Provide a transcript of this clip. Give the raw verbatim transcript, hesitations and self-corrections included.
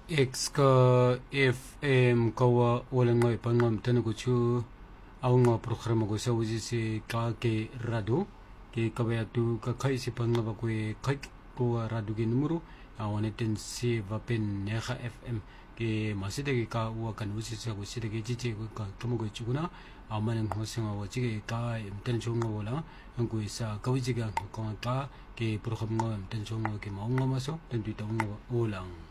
X ka F M kawa walang nga ipangam tanong ko chu awang nga programa ko sa uji si ka ke rado ke kabaya tu ka kai si pangaba ko kai ko rado ke numero awan iten si vapen neha F M ke masida ke ka wa kan uji sa uji de ke jiji ko ka kamo ko chuguna aman ng hosing awa jige ka imten chung nga wala ang ko isa ka uji ga ko ka ke programa nga imten chung nga ke maong nga maso ten tuita nga ulang